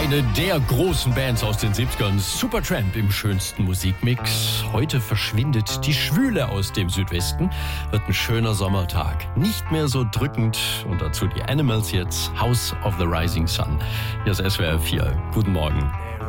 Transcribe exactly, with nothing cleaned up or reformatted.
Eine der großen Bands aus den siebzigern, Supertramp im schönsten Musikmix. Heute verschwindet die Schwüle aus dem Südwesten. Wird ein schöner Sommertag. Nicht mehr so drückend. Und dazu die Animals jetzt. House of the Rising Sun. Hier ist S W R vier. Guten Morgen.